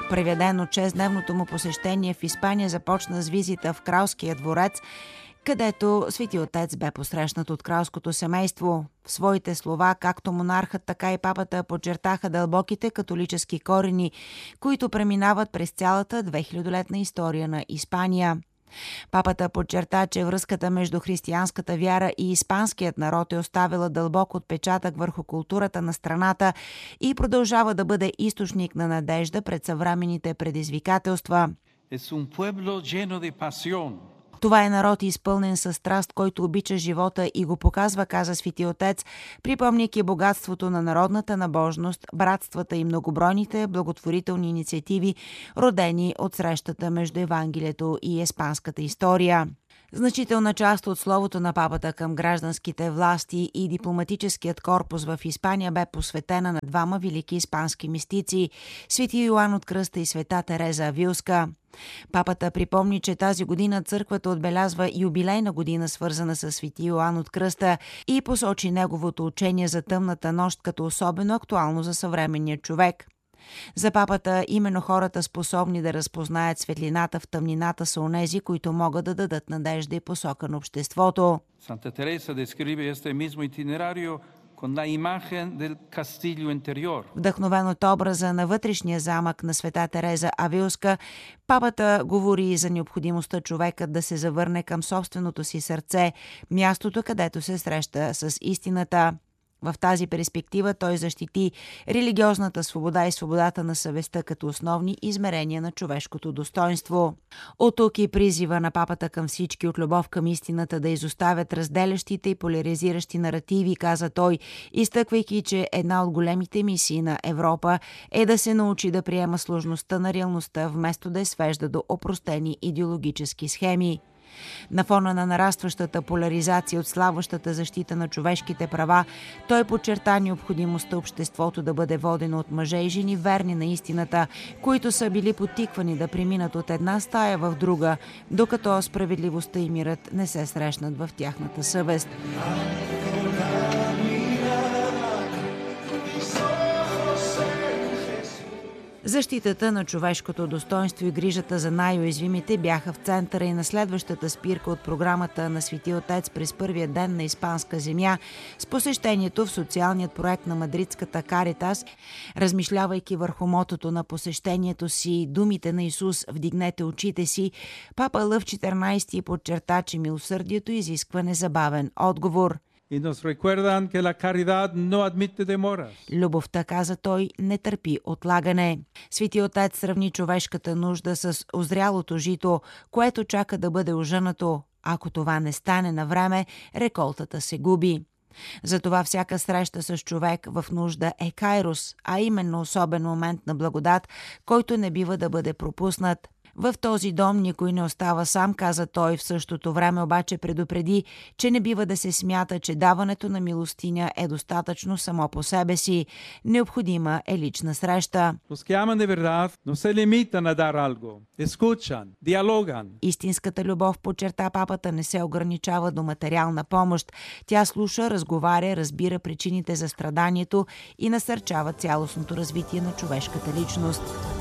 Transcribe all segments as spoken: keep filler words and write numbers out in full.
Преведено шестдневното му посещение в Испания започна с визита в Кралския дворец, където Свети Отец бе посрещнат от кралското семейство. В своите слова, както монархът, така и папата подчертаха дълбоките католически корени, които преминават през цялата двехилядолетна история на Испания. Папата подчерта, че връзката между християнската вяра и испанският народ е оставила дълбок отпечатък върху културата на страната и продължава да бъде източник на надежда пред съвременните предизвикателства. Това е народ изпълнен със страст, който обича живота и го показва, каза Свети Отец, припомняйки богатството на народната набожност, братствата и многобройните благотворителни инициативи, родени от срещата между Евангелието и испанската история. Значителна част от словото на папата към гражданските власти и дипломатическият корпус в Испания бе посветена на двама велики испански мистици – Свети Йоан от Кръста и Света Тереза Авилска. Папата припомни, че тази година църквата отбелязва юбилейна година, свързана с Свети Йоан от Кръста, и посочи неговото учение за тъмната нощ като особено актуално за съвременния човек. За папата именно хората, способни да разпознаят светлината в тъмнината, са онези, които могат да дадат надежда и посока на обществото. Санта Тереса describe este mismo itinerario con la imagen del castillo interior. Вдъхновен от образа на вътрешния замък на Света Тереза Авилска, папата говори за необходимостта човекът да се завърне към собственото си сърце, мястото, където се среща с истината. В тази перспектива той защити религиозната свобода и свободата на съвестта като основни измерения на човешкото достоинство. От тук и призива на папата към всички от любов към истината да изоставят разделящите и поляризиращи наративи, каза той, изтъквайки, че една от големите мисии на Европа е да се научи да приема сложността на реалността, вместо да я свежда до опростени идеологически схеми. На фона на нарастващата поляризация от слабващата защита на човешките права, той подчерта необходимостта обществото да бъде водено от мъже и жени верни на истината, които са били подтиквани да преминат от една стая в друга, докато справедливостта и мирът не се срещнат в тяхната съвест. Защитата на човешкото достоинство и грижата за най-уязвимите бяха в центъра и на следващата спирка от програмата на Свети Отец през първия ден на Испанска земя с посещението в социалният проект на мадридската Каритас. Размишлявайки върху мотото на посещението си думите на Исус «Вдигнете очите си», папа Лъв четиринайсети подчерта, че милосърдието изисква незабавен отговор. И nos recuerdan que la caridad no admite demoras. Любовта, каза той, не търпи отлагане. Свети Отец сравни човешката нужда с озрялото жито, което чака да бъде ожънато. Ако това не стане на време, реколтата се губи. Затова всяка среща с човек в нужда е кайрос, а именно особен момент на благодат, който не бива да бъде пропуснат. В този дом никой не остава сам, каза той, в същото време обаче предупреди, че не бива да се смята, че даването на милостиня е достатъчно само по себе си. Необходима е лична среща. Истинската любов, подчерта папата, не се ограничава до материална помощ. Тя слуша, разговаря, разбира причините за страданието и насърчава цялостното развитие на човешката личност.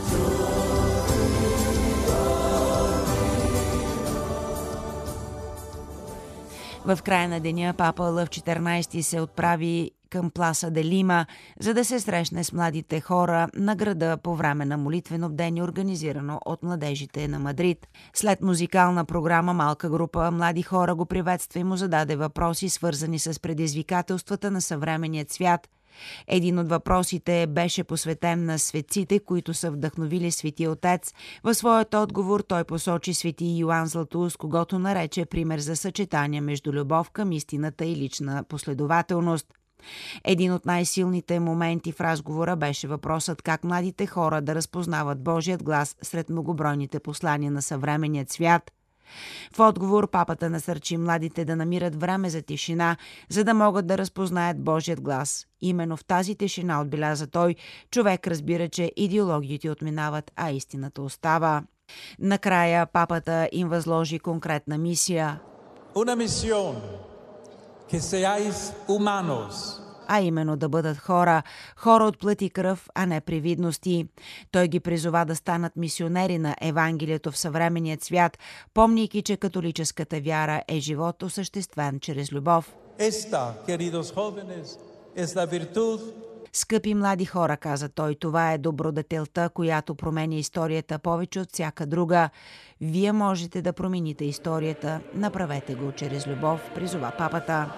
В края на деня папа Лъв четиринайсети се отправи към Пласа де Лима, за да се срещне с младите хора на града по време на молитвено бдение, организирано от младежите на Мадрид. След музикална програма малка група млади хора го приветства и му зададе въпроси, свързани с предизвикателствата на съвременния свят. Един от въпросите беше посветен на светците, които са вдъхновили Свети Отец. В своят отговор той посочи Свети Йоан Златоуст, когото нарече пример за съчетание между любов към истината и лична последователност. Един от най-силните моменти в разговора беше въпросът как младите хора да разпознават Божият глас сред многобройните послания на съвременния свят. В отговор папата насърчи младите да намират време за тишина, за да могат да разпознаят Божият глас. Именно в тази тишина, отбеляза той, човек разбира, че идеологиите отминават, а истината остава. Накрая папата им възложи конкретна мисия. Una misión, que seáis humanos, а именно да бъдат хора, хора от плът и кръв, а не привидности. Той ги призова да станат мисионери на Евангелието в съвременният свят, помнейки, че католическата вяра е живот осъществен чрез любов. Esta, queridos jóvenes, es la virtud. Скъпи млади хора, каза той, това е добродетелта, която променя историята повече от всяка друга. Вие можете да промените историята. Направете го чрез любов, призова папата.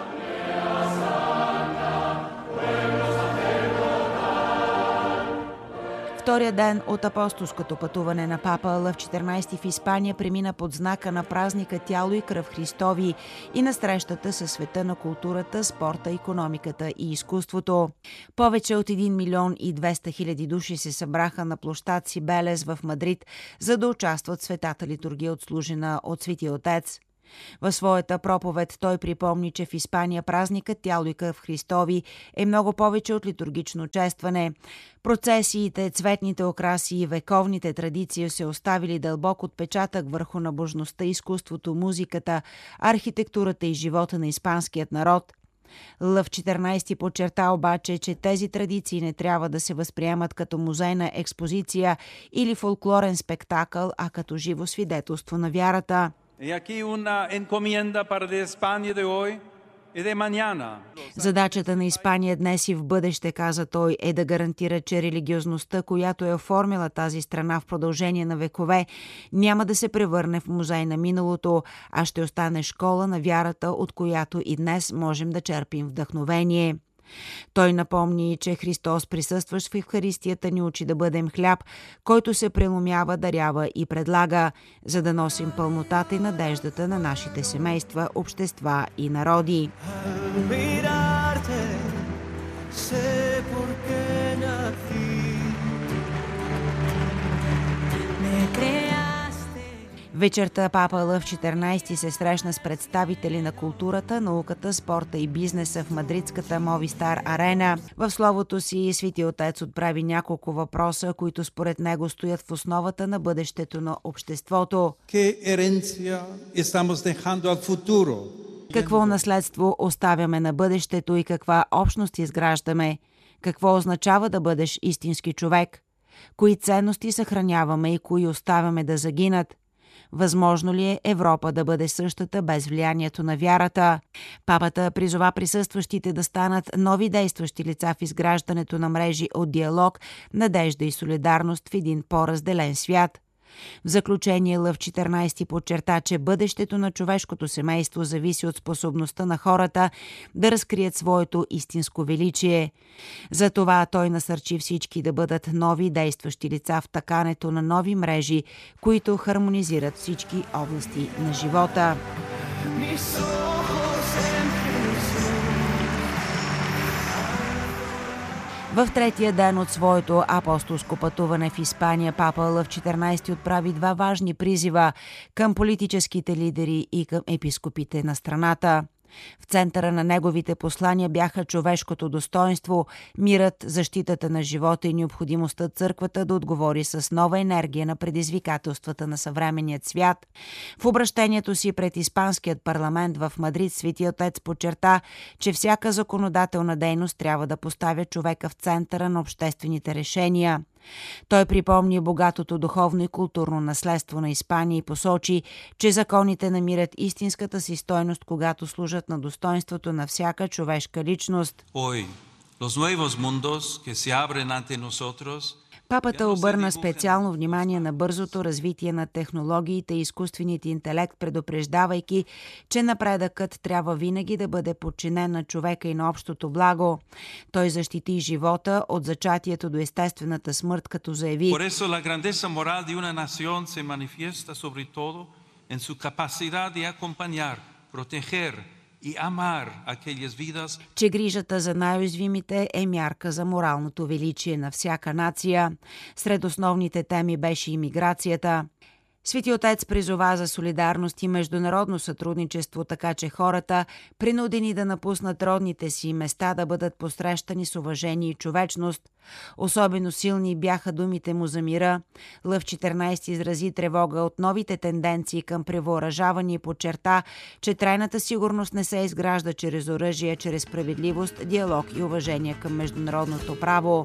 Втория ден от апостолското пътуване на папа Лъв четиринайсети в Испания премина под знака на празника Тяло и кръв Христови и на срещата със света на културата, спорта, икономиката и изкуството. Повече от един милион и двеста хиляди души се събраха на площад Сибелес в Мадрид, за да участват в светата литургия, отслужена от Светия Отец. В своята проповед той припомни, че в Испания празникът Тяло и кръв Христови е много повече от литургично честване. Процесиите, цветните окраси и вековните традиции се оставили дълбок отпечатък върху набожността, изкуството, музиката, архитектурата и живота на испанският народ. Лъв четиринайсети подчерта обаче, че тези традиции не трябва да се възприемат като музейна експозиция или фолклорен спектакъл, а като живо свидетелство на вярата. Задачата на Испания днес и в бъдеще, каза той, е да гарантира, че религиозността, която е оформила тази страна в продължение на векове, няма да се превърне в музей на миналото, а ще остане школа на вярата, от която и днес можем да черпим вдъхновение. Той напомни, че Христос, присъстващ в Евхаристията, ни учи да бъдем хляб, който се преломява, дарява и предлага, за да носим пълнотата и надеждата на нашите семейства, общества и народи. Вечерта папа Лъв четиринайсети се срещна с представители на културата, науката, спорта и бизнеса в мадридската Мовистар арена. В словото си Свети Отец отправи няколко въпроса, които според него стоят в основата на бъдещето на обществото. Какво наследство оставяме на бъдещето и каква общност изграждаме? Какво означава да бъдеш истински човек? Кои ценности съхраняваме и кои оставяме да загинат? Възможно ли е Европа да бъде същата без влиянието на вярата? Папата призова присъстващите да станат нови действащи лица в изграждането на мрежи от диалог, надежда и солидарност в един по-разделен свят. В заключение Лъв четиринайсети подчерта, че бъдещето на човешкото семейство зависи от способността на хората да разкрият своето истинско величие. Затова той насърчи всички да бъдат нови действащи лица в такането на нови мрежи, които хармонизират всички области на живота. В третия ден от своето апостолско пътуване в Испания папа Лъв четиринайсети отправи два важни призива към политическите лидери и към епископите на страната. В центъра на неговите послания бяха човешкото достоинство, мирът, защитата на живота и необходимостта църквата да отговори с нова енергия на предизвикателствата на съвременният свят. В обращението си пред Испанският парламент в Мадрид Свети Отец подчерта, че всяка законодателна дейност трябва да поставя човека в центъра на обществените решения. Той припомни богатото духовно и културно наследство на Испания и посочи, че законите намират истинската си стойност, когато служат на достоинството на всяка човешка личност. Папата обърна специално внимание на бързото развитие на технологиите и изкуственият интелект, предупреждавайки, че напредъкът трябва винаги да бъде подчинен на човека и на общото благо. Той защити живота от зачатието до естествената смърт, като заяви: Por eso la grandeza moral de una nación se manifiesta sobre todo en su capacidad de acompañar, proteger и амар aquellas vidas, че грижата за най-уязвимите е мярка за моралното величие на всяка нация. Сред основните теми беше имиграцията. Свети отец призова за солидарност и международно сътрудничество, така че хората, принудени да напуснат родните си места, да бъдат посрещани с уважение и човечност. Особено силни бяха думите му за мира. Лъв четиринайсети изрази тревога от новите тенденции към превъоръжаване и подчерта, че трайната сигурност не се изгражда чрез оръжие, чрез справедливост, диалог и уважение към международното право.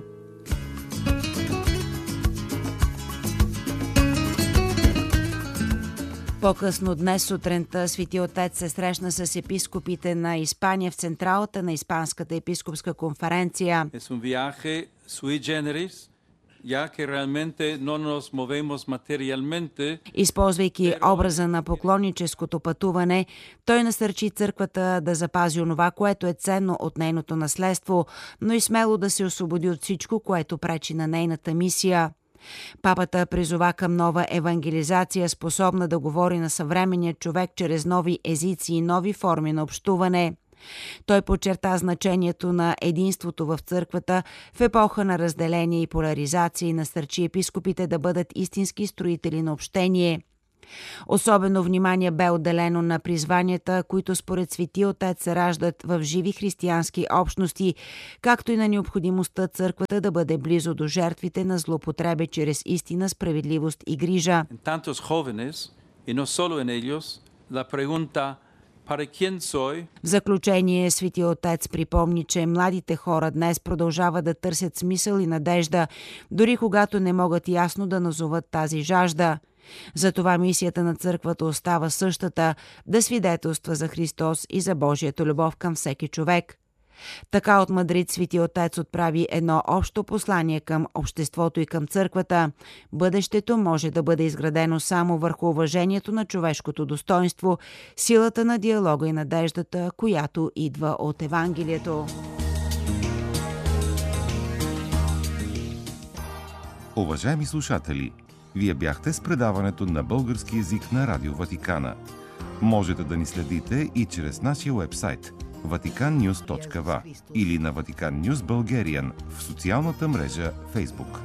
По-късно днес сутринта Свети отец се срещна с епископите на Испания в централата на Испанската епископска конференция. Es un viaje sui generis, ya que realmente no nos movemos materialmente. Използвайки образа на поклонническото пътуване, той насърчи църквата да запази онова, което е ценно от нейното наследство, но и смело да се освободи от всичко, което пречи на нейната мисия. Папата призова към нова евангелизация, способна да говори на съвременния човек чрез нови езици и нови форми на общуване. Той подчерта значението на единството в църквата в епоха на разделение и поляризация и насърчи епископите да бъдат истински строители на общение. Особено внимание бе отделено на призванията, които според Свети отец се раждат в живи християнски общности, както и на необходимостта църквата да бъде близо до жертвите на злоупотреби чрез истина, справедливост и грижа. В заключение Свети отец припомни, че младите хора днес продължават да търсят смисъл и надежда, дори когато не могат ясно да назоват тази жажда. Затова мисията на църквата остава същата – да свидетелства за Христос и за Божията любов към всеки човек. Така от Мадрид Свети отец отправи едно общо послание към обществото и към църквата. Бъдещето може да бъде изградено само върху уважението на човешкото достоинство, силата на диалога и надеждата, която идва от Евангелието. Уважаеми слушатели, вие бяхте с предаването на български език на Радио Ватикана. Можете да ни следите и чрез нашия уебсайт ватикан нюз точка ви ей или на Vatican News Bulgarian в социалната мрежа Facebook.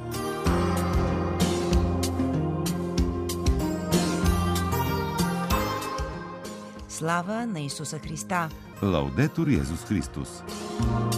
Слава на Исуса Христа! Лаудетур Йезус Христос!